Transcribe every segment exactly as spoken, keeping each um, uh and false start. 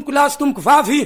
tomboko lahy sy tomboko vavy.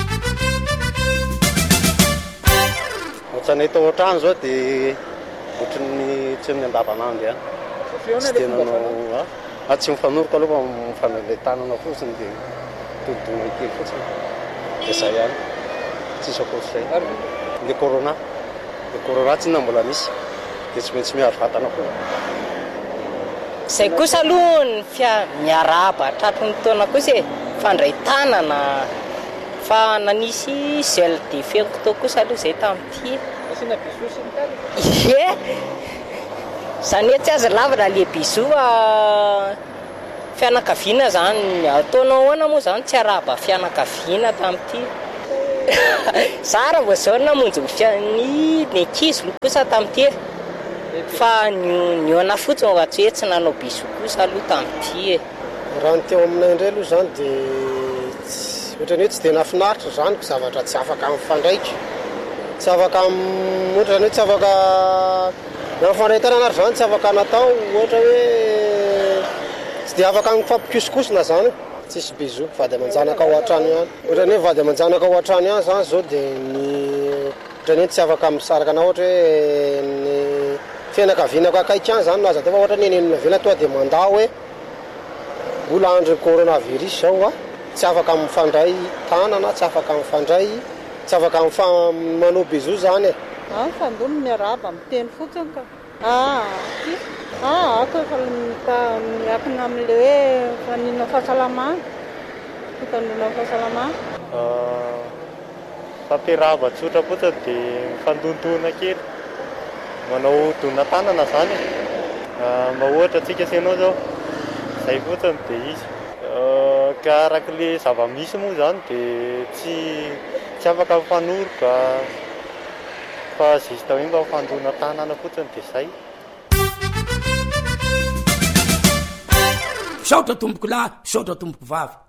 Ohatran'ny tao an-trano zao dia ohatran'ny tsy amin'ny andavanandro ihany. Tsy tena nanao a tsy mifanoroko aloha mifanale tanana fotsiny dia todidona kely fotsiny. Dia izay ihany. Tsisy akoatr'izay. Ilay corona. Ilay corona tsy na mbola misy. Dia tsy maintsy miaro vatana koa. Izay kosa aloha ny fia miarahaba tratran'ny taona kosa e fandray tanana fa nanisy gel de fenko kosa aloha izay tamin'ity. Asiana bisou sy ny tany. Ie. Zany hoe tsy aza lavana le bisou fianakaviana zany ataonao ahoana moa zany tsy arahaba fianakaviana tamin'ity. Sara vao zao namonjy ny ny ankizy kosa tamin'ity. Fa ny ona fotsiny ho atsy hoe tsy nanao bisou kosa aloha tamin'ity e. Raha ny teo aminay indray aloha zany dia ohatrany hoe tsy dia nafinaritra zany ko zavatra tsy afaka mifandraika. Tsy afaka ohatrany hoe tsy afaka mifandray tanana ary zany tsy afaka natao ohatra hoe tsy dia afaka mifampikosikosina zany. Tsisy bisou vady aman-janaka ao an-trano ihany. Ohatrany hoe vady aman-janaka ao an-trano ihany zany zao dia ny ohatrany hoe tsy afaka misaraka na ohatra hoe ny fianakavianako akaiky ihany zany laza teo fa ohatrany hoe nenavela toa dia mandà hoe mbola andro coronavirus zao a tsy afaka mifandray tanana tsy afaka mifandray tsy afaka manao bisou zany e. Ah, fandono miarahaba miteny fotsiny ka. Ah, ah, ako efa miakina amin'ile hoe fanina fahasalamana. Fitandrona fahasalamana. Fampiarahaba tsotra fotsiny dia mifandontoana kely. Manao dona tanana zany mba ohatra antsika asianao zao izay fotsiny dia izy ka arak'ilay zava-misy moa zany dia tsy tsy afaka mifanoroka fa zista hoe mba mifandona tanana fotsiny dia izay. Saotra tomboko lahy, saotra tomboko vavy.